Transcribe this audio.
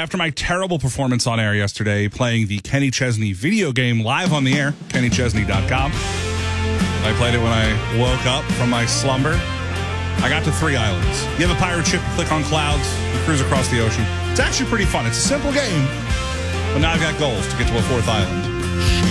after my terrible performance on air yesterday, playing the Kenny Chesney video game live on the air, kennychesney.com. I played it when I woke up from my slumber. I got to 3 islands. You have a pirate ship, you click on clouds, you cruise across the ocean. It's actually pretty fun. It's a simple game, but now I've got goals to get to a 4th island.